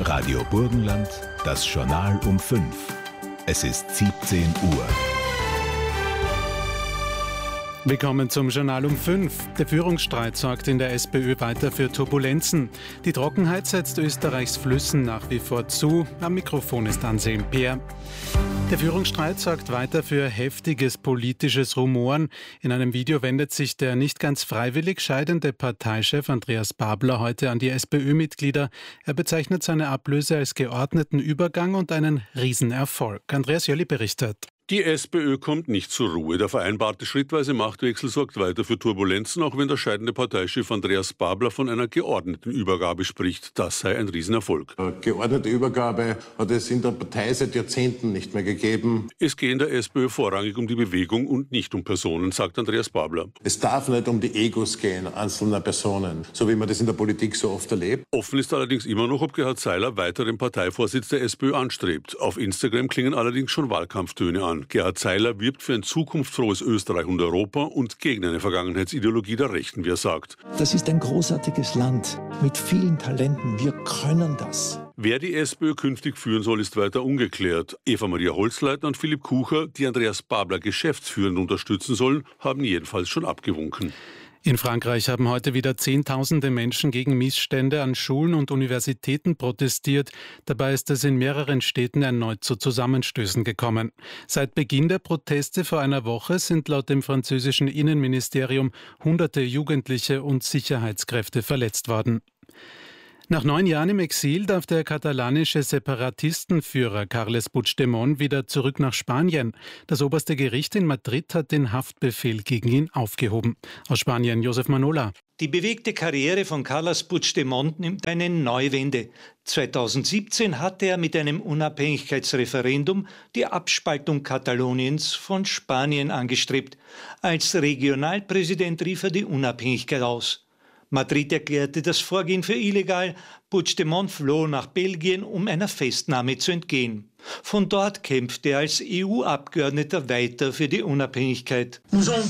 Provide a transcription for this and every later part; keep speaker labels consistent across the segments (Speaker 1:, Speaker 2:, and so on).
Speaker 1: Radio Burgenland, das Journal um 5. Es ist 17 Uhr.
Speaker 2: Willkommen zum Journal um 5. Der Führungsstreit sorgt in der SPÖ weiter für Turbulenzen. Die Trockenheit setzt Österreichs Flüssen nach wie vor zu. Am Mikrofon ist Anselm Peer. Der Führungsstreit sorgt weiter für heftiges politisches Rumoren. In einem Video wendet sich der nicht ganz freiwillig scheidende Parteichef Andreas Babler heute an die SPÖ-Mitglieder. Er bezeichnet seine Ablöse als geordneten Übergang und einen Riesenerfolg. Andreas Jölli berichtet.
Speaker 3: Die SPÖ kommt nicht zur Ruhe. Der vereinbarte schrittweise Machtwechsel sorgt weiter für Turbulenzen, auch wenn der scheidende Parteichef Andreas Babler von einer geordneten Übergabe spricht. Das sei ein Riesenerfolg.
Speaker 4: Geordnete Übergabe hat es in der Partei seit Jahrzehnten nicht mehr gegeben.
Speaker 3: Es gehe in der SPÖ vorrangig um die Bewegung und nicht um Personen, sagt Andreas Babler.
Speaker 4: Es darf nicht um die Egos gehen einzelner Personen, so wie man das in der Politik so oft erlebt.
Speaker 3: Offen ist allerdings immer noch, ob Gerhard Seiler weiter den Parteivorsitz der SPÖ anstrebt. Auf Instagram klingen allerdings schon Wahlkampftöne an. Gerhard Seiler wirbt für ein zukunftsfrohes Österreich und Europa und gegen eine Vergangenheitsideologie der Rechten, wie er sagt.
Speaker 5: Das ist ein großartiges Land mit vielen Talenten. Wir können das.
Speaker 3: Wer die SPÖ künftig führen soll, ist weiter ungeklärt. Eva-Maria Holzleitner und Philipp Kucher, die Andreas Babler geschäftsführend unterstützen sollen, haben jedenfalls schon abgewunken.
Speaker 2: In Frankreich haben heute wieder Zehntausende Menschen gegen Missstände an Schulen und Universitäten protestiert. Dabei ist es in mehreren Städten erneut zu Zusammenstößen gekommen. Seit Beginn der Proteste vor einer Woche sind laut dem französischen Innenministerium Hunderte Jugendliche und Sicherheitskräfte verletzt worden. Nach 9 Jahren im Exil darf der katalanische Separatistenführer Carles Puigdemont wieder zurück nach Spanien. Das oberste Gericht in Madrid hat den Haftbefehl gegen ihn aufgehoben. Aus Spanien Josef Manola.
Speaker 6: Die bewegte Karriere von Carles Puigdemont nimmt eine Neuwende. 2017 hatte er mit einem Unabhängigkeitsreferendum die Abspaltung Kataloniens von Spanien angestrebt. Als Regionalpräsident rief er die Unabhängigkeit aus. Madrid erklärte das Vorgehen für illegal. Puigdemont floh nach Belgien, um einer Festnahme zu entgehen. Von dort kämpfte er als EU-Abgeordneter weiter für die Unabhängigkeit.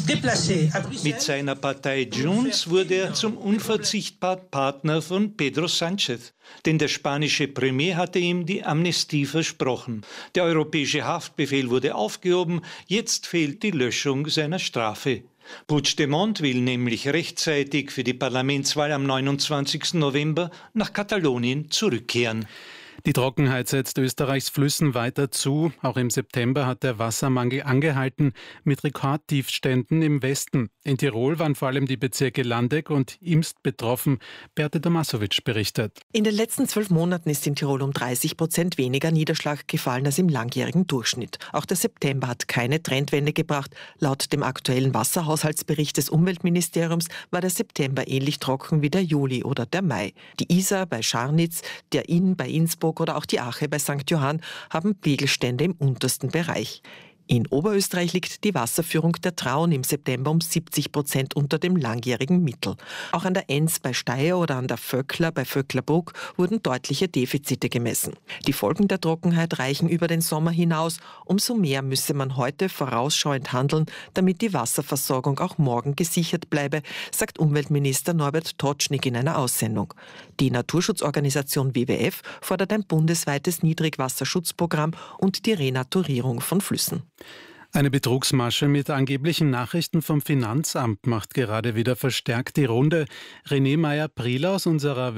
Speaker 6: Mit seiner Partei Junts wurde er zum unverzichtbaren Partner von Pedro Sánchez. Denn der spanische Premier hatte ihm die Amnestie versprochen. Der europäische Haftbefehl wurde aufgehoben. Jetzt fehlt die Löschung seiner Strafe. Puigdemont will nämlich rechtzeitig für die Parlamentswahl am 29. November nach Katalonien zurückkehren.
Speaker 2: Die Trockenheit setzt Österreichs Flüssen weiter zu. Auch im September hat der Wassermangel angehalten mit Rekordtiefständen im Westen. In Tirol waren vor allem die Bezirke Landeck und Imst betroffen. Beate Damasovic berichtet.
Speaker 7: In den letzten 12 Monaten ist in Tirol um 30% weniger Niederschlag gefallen als im langjährigen Durchschnitt. Auch der September hat keine Trendwende gebracht. Laut dem aktuellen Wasserhaushaltsbericht des Umweltministeriums war der September ähnlich trocken wie der Juli oder der Mai. Die Isar bei Scharnitz, der Inn bei Innsbruck oder auch die Ache bei St. Johann haben Pegelstände im untersten Bereich. In Oberösterreich liegt die Wasserführung der Traun im September um 70% unter dem langjährigen Mittel. Auch an der Enns bei Steyr oder an der Vöckler bei Vöcklerbruck wurden deutliche Defizite gemessen. Die Folgen der Trockenheit reichen über den Sommer hinaus. Umso mehr müsse man heute vorausschauend handeln, damit die Wasserversorgung auch morgen gesichert bleibe, sagt Umweltminister Norbert Totschnig in einer Aussendung. Die Naturschutzorganisation WWF fordert ein bundesweites Niedrigwasserschutzprogramm und die Renaturierung von Flüssen.
Speaker 2: Eine Betrugsmasche mit angeblichen Nachrichten vom Finanzamt macht gerade wieder verstärkt die Runde. René Meyer-Prieler aus unserem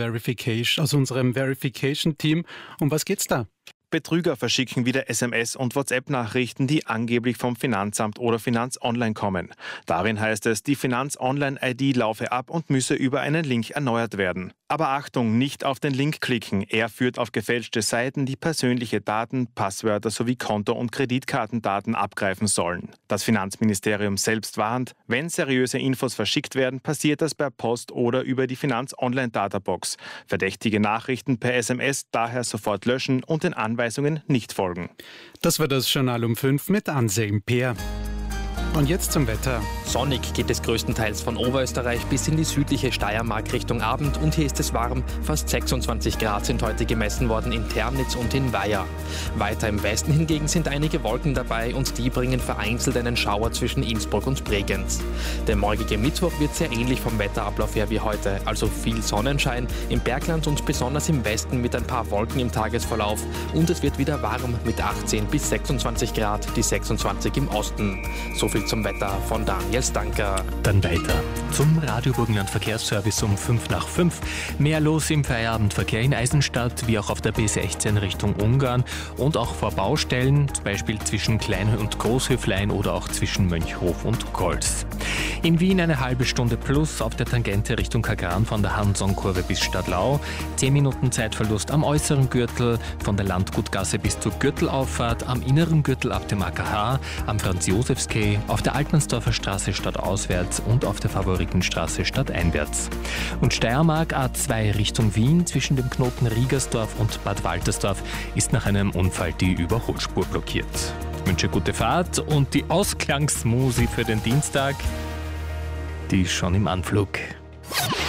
Speaker 2: Verification-Team. Um was geht's da?
Speaker 8: Betrüger verschicken wieder SMS- und WhatsApp-Nachrichten, die angeblich vom Finanzamt oder Finanz-Online kommen. Darin heißt es, die Finanz-Online-ID laufe ab und müsse über einen Link erneuert werden. Aber Achtung, nicht auf den Link klicken. Er führt auf gefälschte Seiten, die persönliche Daten, Passwörter sowie Konto- und Kreditkartendaten abgreifen sollen. Das Finanzministerium selbst warnt, wenn seriöse Infos verschickt werden, passiert das per Post oder über die Finanz-Online-Databox. Verdächtige Nachrichten per SMS daher sofort löschen und den Anweisungen nicht folgen.
Speaker 2: Das war das Journal um 5 mit Anselm Peer. Und jetzt zum Wetter.
Speaker 9: Sonnig geht es größtenteils von Oberösterreich bis in die südliche Steiermark Richtung Abend und hier ist es warm. Fast 26 Grad sind heute gemessen worden in Termnitz und in Weiher. Weiter im Westen hingegen sind einige Wolken dabei und die bringen vereinzelt einen Schauer zwischen Innsbruck und Bregenz. Der morgige Mittwoch wird sehr ähnlich vom Wetterablauf her wie heute, also viel Sonnenschein im Bergland und besonders im Westen mit ein paar Wolken im Tagesverlauf und es wird wieder warm mit 18 bis 26 Grad, die 26 im Osten. So viel zum Wetter von Daniel Stanker.
Speaker 10: Dann weiter zum Radio Burgenland Verkehrsservice um 5:05. Mehr los im Feierabendverkehr in Eisenstadt wie auch auf der B16 Richtung Ungarn und auch vor Baustellen, zum Beispiel zwischen Klein- und Großhöflein oder auch zwischen Mönchhof und Golz. In Wien eine halbe Stunde plus auf der Tangente Richtung Kagran von der Hanson-Kurve bis Stadlau. 10 Minuten Zeitverlust am äußeren Gürtel von der Landgutgasse bis zur Gürtelauffahrt, am inneren Gürtel ab dem AKH, am Franz-Josefs-Quai, auf der Altmannsdorfer Straße stadtauswärts und auf der Favoritenstraße stadteinwärts. Und Steiermark A2 Richtung Wien zwischen dem Knoten Riegersdorf und Bad Waltersdorf ist nach einem Unfall die Überholspur blockiert. Ich wünsche gute Fahrt und die Ausklangsmusik für den Dienstag, die ist schon im Anflug.